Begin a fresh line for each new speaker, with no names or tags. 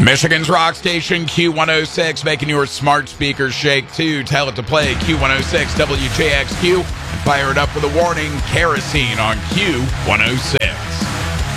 Michigan's rock station, Q106, making your smart speakers shake too. Tell it to play Q106 WJXQ. Fire it up with a warning, kerosene on Q106.